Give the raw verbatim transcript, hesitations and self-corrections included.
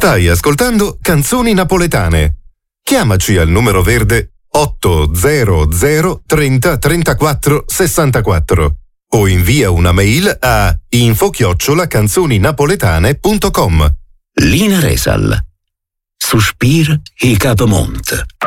Stai ascoltando Canzoni Napoletane. Chiamaci al numero verde otto zero zero trenta trentaquattro sessantaquattro o invia una mail a info chiocciola canzoninapoletane punto com. Lina Resal. Suspir e Capomont.